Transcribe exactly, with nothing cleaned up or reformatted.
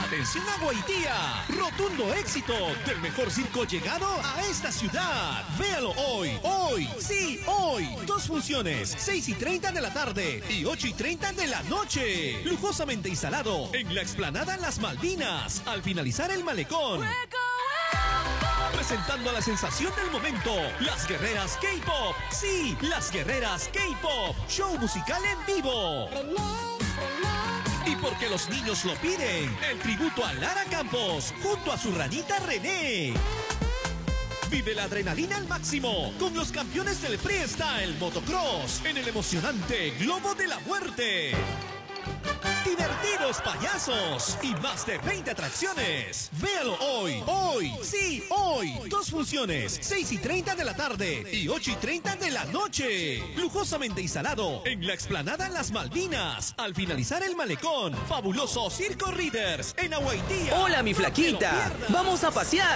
Atención a Guaitía, rotundo éxito del mejor circo llegado a esta ciudad. Véalo hoy, hoy, sí, hoy. Dos funciones, seis y treinta de la tarde y ocho y treinta de la noche. Lujosamente instalado en la explanada Las Malvinas, al finalizar el malecón. Presentando a la sensación del momento, las guerreras K-Pop. Sí, las guerreras K-Pop. Show musical en vivo. Y porque los niños lo piden, el tributo a Lara Campos, junto a su ranita René. Vive la adrenalina al máximo con los campeones del freestyle motocross en el emocionante Globo de la Muerte. Divertidos payasos y más de veinte atracciones. Véalo hoy, hoy, sí, hoy. Dos funciones, seis y treinta de la tarde y ocho y treinta de la noche. Lujosamente instalado en la explanada Las Malvinas, al finalizar el malecón. Fabuloso Circo Readers en Aguaitía. Hola, mi flaquita. No te lo pierdas. Vamos a pasear.